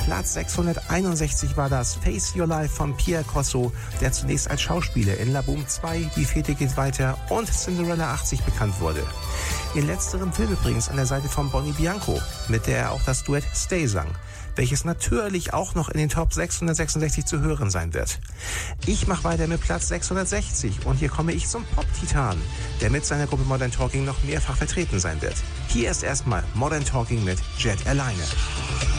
Platz 661 war das Face Your Life von Pierre Corso, der zunächst als Schauspieler in La Boom 2, Die Fete geht weiter und Cinderella 80 bekannt wurde. In letzterem Film übrigens an der Seite von Bonnie Bianco, mit der er auch das Duett Stay sang, welches natürlich auch noch in den Top 666 zu hören sein wird. Ich mache weiter mit Platz 660 und hier komme ich zum Pop-Titan, der mit seiner Gruppe Modern Talking noch mehrfach vertreten sein wird. Hier ist erstmal Modern Talking mit Jet alleine.